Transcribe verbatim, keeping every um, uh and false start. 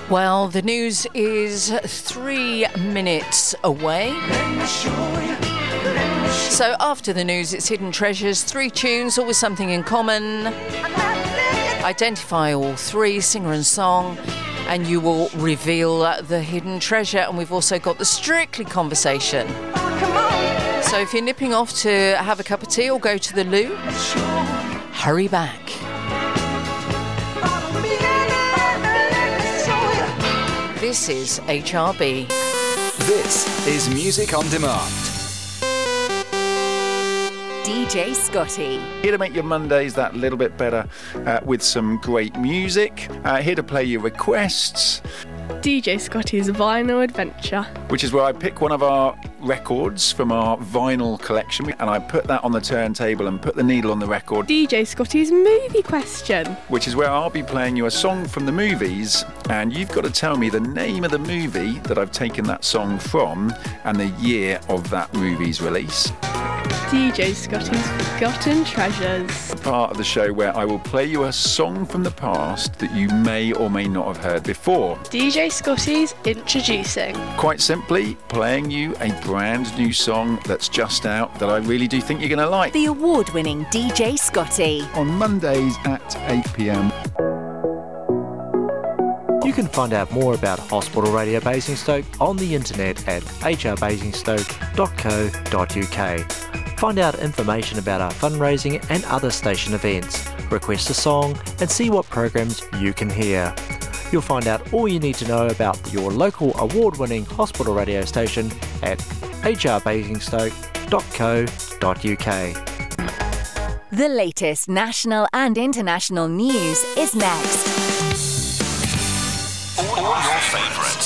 Well, the news is three minutes away. So after the news, it's Hidden Treasures. Three tunes, all with something in common. Identify all three, singer and song, and you will reveal the hidden treasure. And we've also got the Strictly conversation. So if you're nipping off to have a cup of tea or go to the loo, hurry back. This is H R B. This is Music on Demand. D J Scotty. Here to make your Mondays that little bit better uh, with some great music. Uh, here to play your requests. D J Scotty's Vinyl Adventure. Which is where I pick one of our records from our vinyl collection and I put that on the turntable and put the needle on the record. D J Scotty's Movie Question. Which is where I'll be playing you a song from the movies and you've got to tell me the name of the movie that I've taken that song from and the year of that movie's release. D J Scotty's Forgotten Treasures. A part of the show where I will play you a song from the past that you may or may not have heard before. D J Scotty's Introducing. Quite simply, playing you a brand new song that's just out that I really do think you're going to like. The award-winning D J Scotty. On Mondays at eight p.m. You can find out more about Hospital Radio Basingstoke on the internet at h r basingstoke dot co dot u k. Find out information about our fundraising and other station events, request a song and see what programs you can hear. You'll find out all you need to know about your local award-winning hospital radio station at h r basingstoke dot co dot u k. The latest national and international news is next. All your favourites.